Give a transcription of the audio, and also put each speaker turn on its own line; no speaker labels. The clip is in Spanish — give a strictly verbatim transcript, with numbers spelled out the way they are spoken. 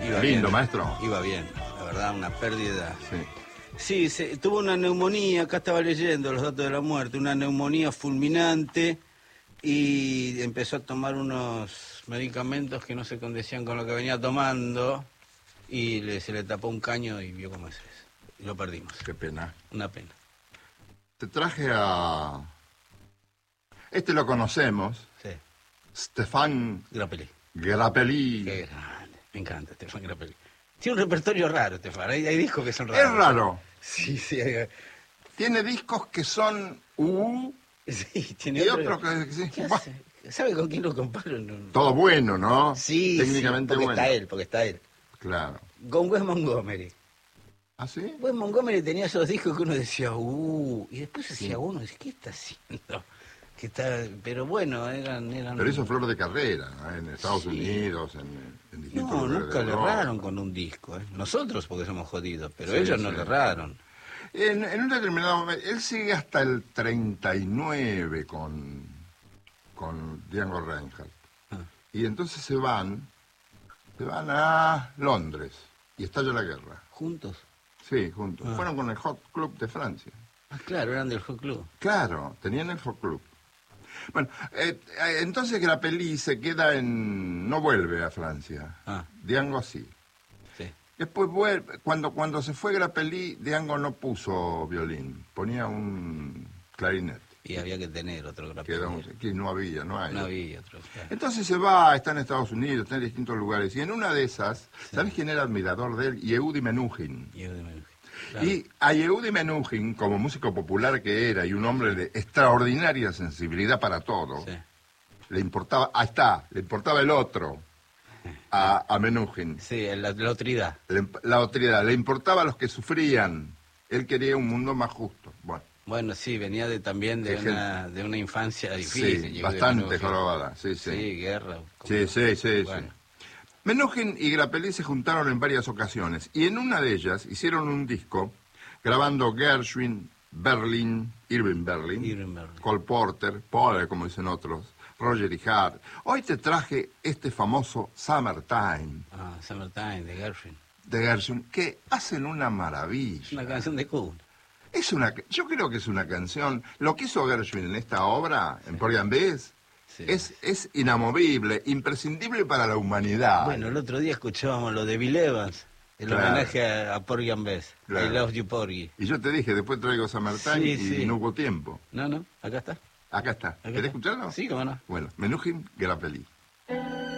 Iba
Lindo,
bien,
maestro.
Iba bien, la verdad, una pérdida.
Sí.
Sí, se, tuvo una neumonía, acá estaba leyendo los datos de la muerte, una neumonía fulminante y empezó a tomar unos medicamentos que no se condecían con lo que venía tomando y le, se le tapó un caño y vio cómo es eso. Y lo perdimos.
Qué pena.
Una pena.
Te traje a... Este lo conocemos.
Sí.
Stefan
Grappelli.
Grappelli.
Qué grande. Me encanta Stefan Grappelli. Tiene un repertorio raro, Stefan. Hay, hay discos que son raros.
Es raro.
Sí, sí. Hay...
Tiene discos que son U
Sí, tiene
y
otro...
otros que... Sí.
¿Qué hace? ¿Sabe con quién lo comparo? No.
Todo bueno, ¿no?
Sí,
técnicamente
sí, porque
bueno.
está él, porque está él.
Claro.
Con Wes Montgomery.
¿Ah, sí?
Wes Montgomery tenía esos discos que uno decía, uh, y después hacía
Sí.
uno, decía, ¿qué está haciendo? Que está... Pero bueno, eran... eran...
Pero hizo flor de carrera, ¿no? En Estados
Sí.
Unidos, en, en distintos
No,
lugares
nunca
de
le
Europa.
erraron con un disco, ¿eh? Nosotros porque somos jodidos, pero
Sí,
ellos no
sí.
le erraron.
En, en un determinado momento, él sigue hasta el treinta y nueve con, con Django Reinhardt.
Ah.
Y entonces se van, se van a Londres y estalla la guerra.
¿Juntos?
Sí, juntos.
Ah.
Fueron con el Hot Club de Francia.
Ah, claro, eran del Hot Club.
Claro, tenían el Hot Club. Bueno, eh, eh, entonces Grappelli se queda en... no vuelve a Francia.
Ah.
Django sí.
Sí.
Después vuelve, cuando, cuando se fue Grappelli, Django no puso violín, ponía un clarinete.
Y había que tener otro
Que,
Grappelli.
era un- que no había, no hay.
No había otro. Claro.
Entonces se va, está en Estados Unidos, está en distintos lugares. Y en una de esas,
Sí.
¿sabes quién era admirador de él? Yehudi Menuhin.
Y, claro.
Y a Yehudi Menuhin, como músico popular que era y un hombre de extraordinaria sensibilidad para todo,
Sí.
le importaba, ahí está, le importaba el otro a, a Menuhin.
Sí, la, la otridad.
Le- la otredad, le importaba a los que sufrían. Él quería un mundo más justo. Bueno,
Bueno, sí, venía de, también de
Qué
una, de una infancia difícil.
sí,
llegó de
bastante
Menuhin.
jorobada, sí, sí.
Sí, guerra.
Sí, sí, sí,
Bueno.
sí. Menuhin y Grappelli se juntaron en varias ocasiones y en una de ellas hicieron un disco grabando Gershwin, Berlin, Irving Berlin,
Irving Berlin.
Cole Porter, Paul, como dicen otros, Roger y Hart. Hoy te traje este famoso Summertime
Ah, Summertime, de Gershwin.
de Gershwin, que hacen una
Es
maravilla.
una canción de cuna.
Es una, yo creo que es una canción. Lo que hizo Gershwin en esta obra, en Porgy and Bess,
Sí.
es, es inamovible, imprescindible para la humanidad.
Bueno, el otro día escuchábamos lo de Bill Evans, el
Claro.
homenaje a, a Porgy and Bess.
Claro.
I love you, Porgy.
Y yo te dije, después traigo Summertime
Sí,
y
sí.
no hubo tiempo.
No, no, acá está.
Acá está.
Acá
¿Querés
está.
escucharlo?
Sí, cómo no.
Bueno, Menuhin, Grappelli.